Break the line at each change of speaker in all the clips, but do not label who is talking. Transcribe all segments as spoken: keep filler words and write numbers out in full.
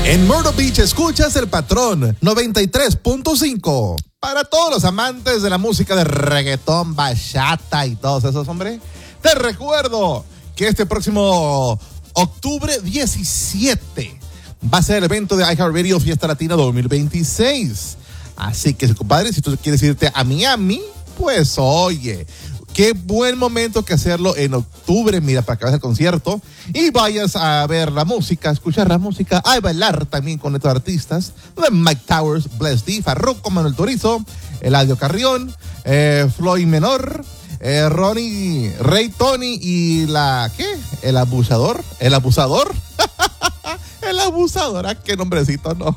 En Myrtle Beach escuchas El Patrón noventa y tres punto cinco. Para todos los amantes de la música de reggaetón, bachata y todos esos, hombre, te recuerdo que este próximo octubre diecisiete va a ser el evento de iHeartRadio Fiesta Latina dos mil veintiséis. Así que, compadre, si tú quieres irte a Miami, pues oye, qué buen momento que hacerlo en octubre, mira, para que vayas al concierto y vayas a ver la música, escuchar la música, a bailar también con estos artistas, de Mike Towers, Bless D, Farruko, Manuel Turizo, Eladio Carrión, eh, Floyd Menor, eh, Ronnie, Ray Tony y la, ¿qué? El abusador, el abusador. El abusador, ¿ah? Qué nombrecito, ¿no?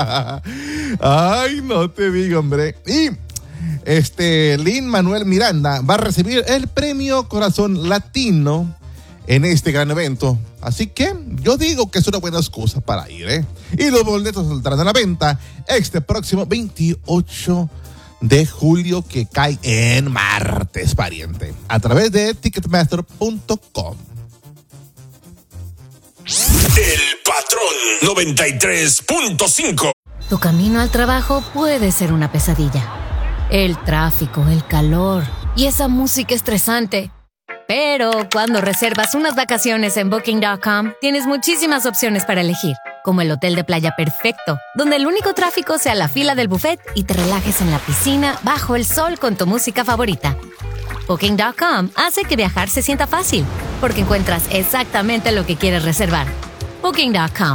Ay, no te digo, hombre. Y este Lin-Manuel Miranda va a recibir el premio Corazón Latino en este gran evento. Así que yo digo que es una buena excusa para ir, ¿eh? Y los boletos saldrán a la venta este próximo veintiocho de julio, que cae en martes, pariente, a través de ticketmaster punto com.
El Patrón noventa y tres punto cinco.
Tu camino al trabajo puede ser una pesadilla. El tráfico, el calor y esa música estresante. Pero cuando reservas unas vacaciones en booking punto com, tienes muchísimas opciones para elegir, como el hotel de playa perfecto, donde el único tráfico sea la fila del buffet y te relajes en la piscina bajo el sol con tu música favorita. booking punto com hace que viajar se sienta fácil, porque encuentras exactamente lo que quieres reservar. booking punto com.